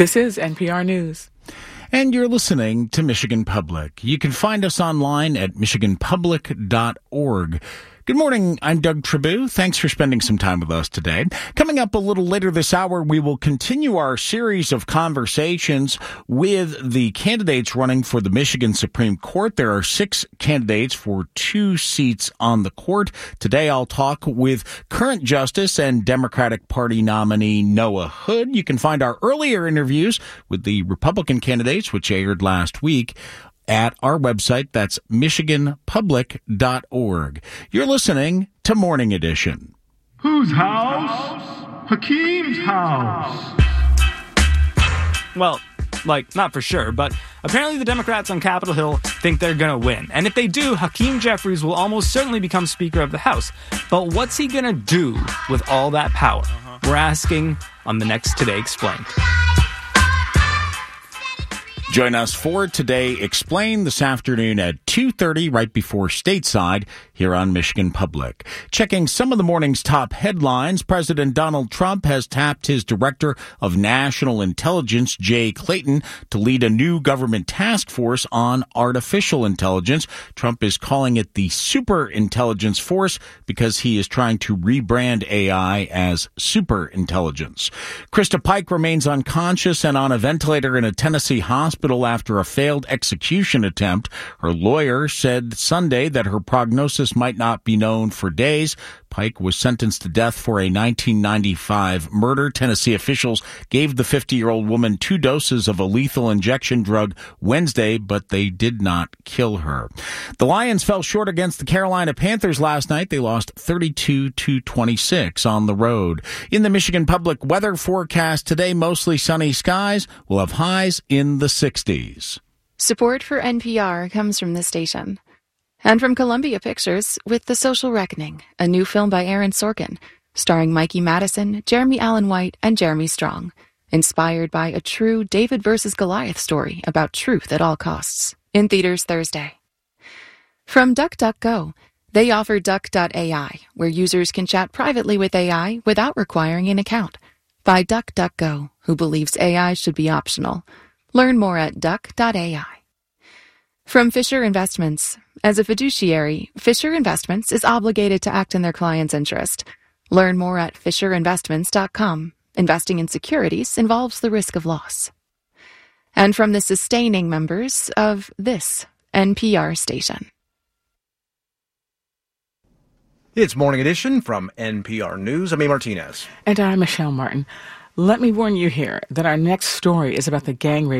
This is NPR News. And you're listening to Michigan Public. You can find us online at michiganpublic.org. Good morning, I'm Doug Tribou. Thanks for spending some time with us today. Coming up a little later this hour, we will continue our series of conversations with the candidates running for the Michigan Supreme Court. There are 6 candidates for 2 seats on the court. Today, I'll talk with current Justice and Democratic Party nominee Noah Hood. You can find our earlier interviews with the Republican candidates, which aired last week, at our website. That's michiganpublic.org. You're listening to Morning Edition. Whose house? Hakeem's house. Well, not for sure, but apparently the Democrats on Capitol Hill think they're going to win. And if they do, Hakeem Jeffries will almost certainly become Speaker of the House. But what's he going to do with all that power? We're asking on the next Today Explained. Join us for Today Explained this afternoon at 2:30, right before Stateside, here on Michigan Public. Checking some of the morning's top headlines, President Donald Trump has tapped his Director of National Intelligence, Jay Clayton, to lead a new government task force on artificial intelligence. Trump is calling it the Super Intelligence Force because he is trying to rebrand AI as super intelligence. Krista Pike remains unconscious and on a ventilator in a Tennessee hospital after a failed execution attempt. Her lawyer said Sunday that her prognosis might not be known for days. Pike was sentenced to death for a 1995 murder. Tennessee officials gave the 50-year-old woman 2 doses of a lethal injection drug Wednesday, but they did not kill her. The Lions fell short against the Carolina Panthers last night. They lost 32-26 on the road. In the Michigan Public weather forecast today, mostly sunny skies. We'll have highs in the 60s. Support for NPR comes from this station. And from Columbia Pictures with The Social Reckoning, a new film by Aaron Sorkin, starring Mikey Madison, Jeremy Allen White, and Jeremy Strong, inspired by a true David versus Goliath story about truth at all costs. In theaters Thursday. From DuckDuckGo, they offer Duck.ai, where users can chat privately with AI without requiring an account. By DuckDuckGo, who believes AI should be optional. Learn more at Duck.ai. From Fisher Investments. As a fiduciary, Fisher Investments is obligated to act in their client's interest. Learn more at FisherInvestments.com. Investing in securities involves the risk of loss. And from the sustaining members of this NPR station. It's Morning Edition from NPR News. I'm A. Martinez. And I'm Michelle Martin. Let me warn you here that our next story is about the gang rape